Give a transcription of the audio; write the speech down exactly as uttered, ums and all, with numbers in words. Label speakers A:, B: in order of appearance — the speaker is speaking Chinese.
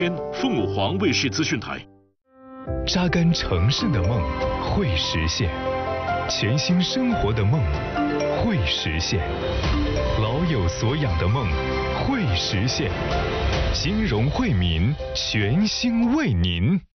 A: 凤舞凰卫视资讯台。
B: 扎根城市的梦会实现，全新生活的梦会实现，老有所养的梦会实现。金融惠民全新为您。